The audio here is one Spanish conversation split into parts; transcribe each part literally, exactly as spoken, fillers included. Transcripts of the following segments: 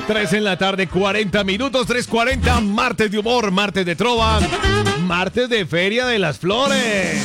tres en la tarde, cuarenta minutos, tres cuarenta, martes de humor, martes de trova, martes de Feria de las Flores.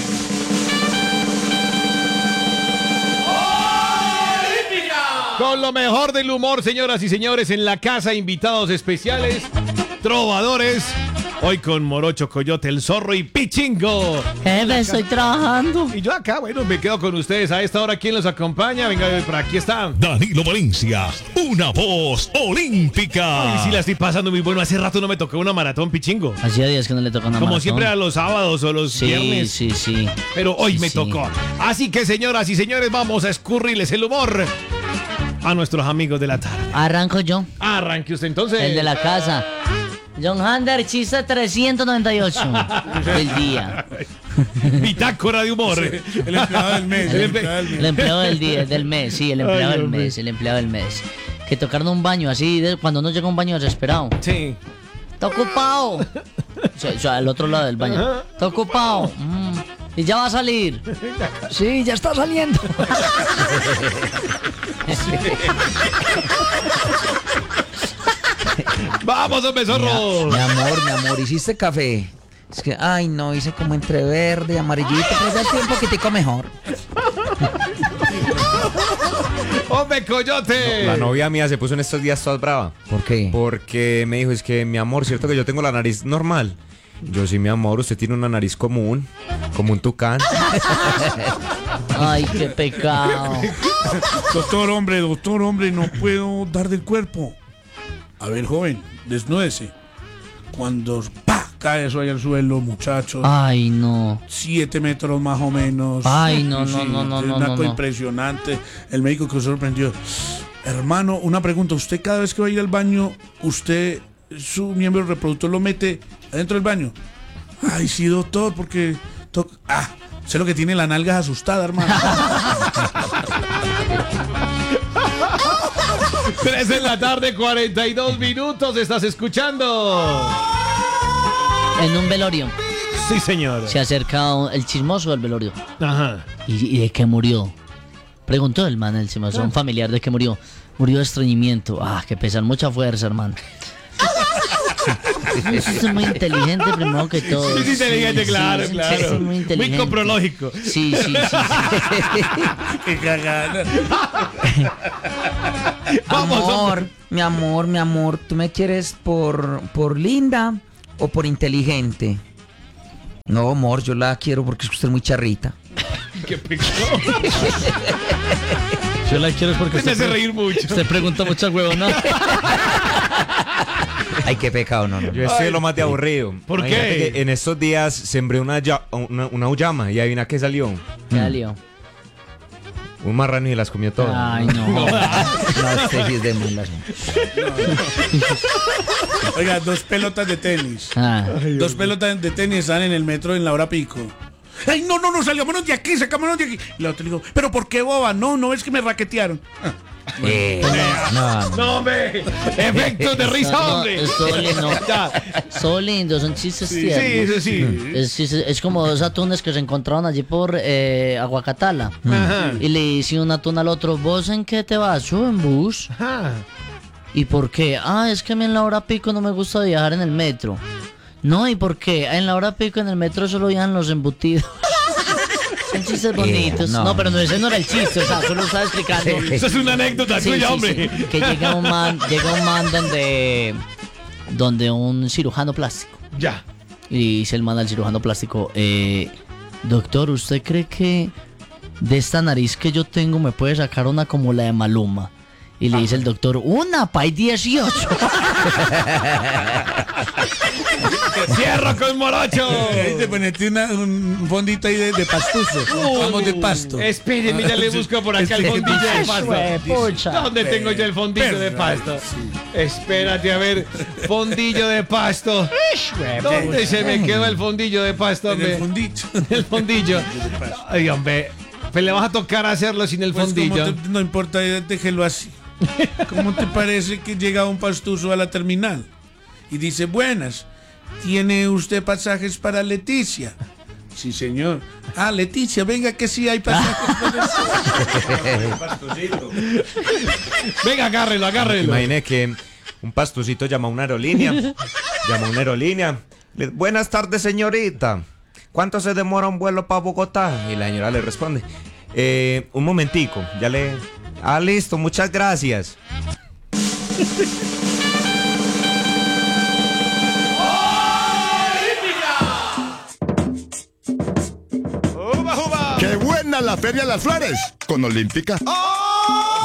Con lo mejor del humor, señoras y señores, en la casa, invitados especiales, trovadores. Hoy con Morocho, Coyote, el Zorro y Pichingo. Jefe, estoy trabajando. Y yo acá, bueno, me quedo con ustedes a esta hora. ¿Quién los acompaña? Venga, por aquí está Danilo Valencia, una voz olímpica. Ay, sí la estoy pasando muy bueno. Hace rato no me tocó una maratón, Pichingo. Hacía días que no le toca una Como maratón. siempre a los sábados o los sí, viernes. Sí, sí, sí. Pero hoy sí, me sí. tocó. Así que, señoras y señores, vamos a escurrirles el humor a nuestros amigos de la tarde. Arranco yo. Arranque usted entonces. El de la casa. John Hander, chiste trescientos noventa y ocho del día. Bitácora de humor. El empleado del mes. El empleado del mes. El empleado del día, del mes, sí, el empleado Ay, del hombre. mes, el empleado del mes. Que tocaron un baño así, de- cuando uno llega a un baño desesperado. Sí. Está ocupado. O sea, o sea, al otro lado del baño. Está ocupado. Mm. Y ya va a salir. Sí, ya está saliendo. Vamos, hombre, Zorro. Mi amor, mi amor, ¿hiciste café? Es que, ay, no, hice como entre verde y amarillito, pero ya estoy un poquitico mejor. Hombre, Coyote. La novia mía se puso en estos días toda brava. ¿Por qué? Porque me dijo, es que mi amor, ¿cierto que yo tengo la nariz normal? Yo sí, mi amor, usted tiene una nariz común, como un tucán. Ay, qué pecado. Doctor, hombre, doctor, hombre, no puedo dar del cuerpo. A ver, joven, desnúdese. Cuando ¡pa! Cae eso ahí al suelo, muchachos. Ay, no. Siete metros más o menos. Ay, no, no, Sí, no, no, es no, una no, cosa no. impresionante. El médico que sorprendió. Hermano, una pregunta. ¿Usted cada vez que va a ir al baño, usted, su miembro reproductor lo mete adentro del baño? Ay, sí, doctor, porque... to- ah, sé lo que tiene la nalga asustada, hermano. tres en la tarde, cuarenta y dos minutos. Estás escuchando. En un velorio Sí, señor. se acerca un- el chismoso del velorio. Ajá. ¿Y, y de qué murió? Preguntó el man, el chismoso, un familiar de qué murió. Murió de estreñimiento. Ah, que pesan mucha fuerza, hermano. Usted es muy inteligente primero que todo. Es inteligente, Sí, claro, sí, claro. sí, es muy Muy inteligente. coprológico. Sí, sí, sí. sí. Qué cagada. Vamos, amor, hombre. mi amor, mi amor, ¿tú me quieres por, por linda o por inteligente? No, amor, yo la quiero porque es usted muy charrita. Qué pecado. Yo la quiero porque Me hace reír mucho. usted pregunta mucho huevo, ¿no? Ay, qué pecado, no, no. Yo estoy lo más de aburrido. ¿Por Imagínate qué? que en estos días sembré una, ya- una, una uyama y adivina qué salió. ¿Qué lío? Un marrano y las comió todas. Ay, no. No, usted sí es de malas. Oiga, dos pelotas de tenis. Ah, Dos pelotas de tenis están en el metro en la hora pico. ¡Ay, no, no, no! ¡Salgámonos de aquí! ¡Sacámonos de aquí! Y la otra le digo, ¿pero por qué, boba? No, no ves que me raquetearon. Ah, Eh, no, no. No, hombre. Efectos de risa, no, hombre. es todo lindo. Ya. Son lindos, son chistes Sí, tiernos. sí, sí. Es, es- es como dos atunes que se encontraron allí por eh, Aguacatala. Ajá. Y le dice un atún al otro, ¿vos en qué te vas? Yo en bus. Ajá. ¿Y por qué? Ah, es que a mí en la hora pico no me gusta viajar en el metro. No, ¿y por qué? En la hora pico en el metro solo viajan los embutidos. Son chistes bonitos. no. no. pero no, ese no era el chiste, o sea, solo estaba explicando. Eso es una anécdota Sí, tuya, sí, hombre. sí, que llega un man, llega un man donde, donde un cirujano plástico. Ya. Y dice el man al cirujano plástico, eh, doctor, ¿usted cree que de esta nariz que yo tengo me puede sacar una como la de Maluma? Y le dice el doctor, una pay dieciocho. Cierro con Morocho. ahí te ponete una- un fondito ahí de, de pastuso. Vamos de pasto. Espéreme, ya le busco por acá el fondillo de pasto. Pucha. ¿Dónde tengo yo el fondillo de pasto? Espérate, a ver. Fondillo de pasto. ¿Dónde se me quedó el fondillo de pasto, En el hombre? fondito. El fondillo. Ay, hombre. Pues le vas a tocar hacerlo sin el Pues como fondillo. te- no importa, déjelo así. ¿Cómo te parece que llega un pastuso a la terminal y dice, buenas, ¿tiene usted pasajes para Leticia? Sí, señor. Ah, Leticia, venga que sí hay pasajes para Leticia. Venga, agárrelo, agárrelo. Imaginé que Un pastucito llama a una aerolínea. Llama a una aerolínea. Le- Buenas tardes, señorita. ¿Cuánto se demora un vuelo para Bogotá? Y la señora le responde. "Eh, un momentico, ya le... Ah, listo, muchas gracias. ¡Qué buena la Feria de las Flores! Con Olímpica.